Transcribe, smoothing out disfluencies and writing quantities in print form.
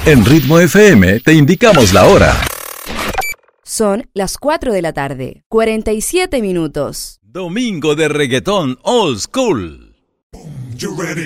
En Ritmo FM te indicamos la hora. Son las 4 de la tarde, 47 minutos. Domingo de reggaetón old school. You ready?